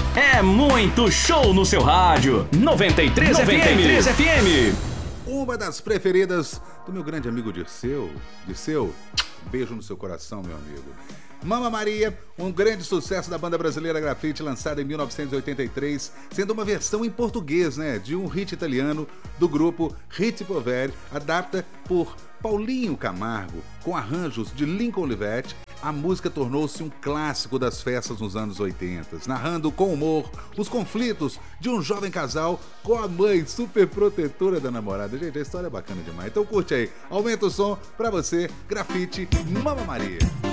É muito show no seu rádio. 93 FM. Uma das preferidas do meu grande amigo Dirceu. Dirceu, beijo no seu coração, meu amigo. Mama Maria, um grande sucesso da banda brasileira Grafite, lançada em 1983, sendo uma versão em português, né, de um hit italiano do grupo Hit Poveri, adapta por Paulinho Camargo, com arranjos de Lincoln Olivetti. A música tornou-se um clássico das festas nos anos 80, narrando com humor os conflitos de um jovem casal com a mãe super protetora da namorada. Gente, a história é bacana demais. Então curte aí, aumenta o som pra você, Grafite, Mama Maria.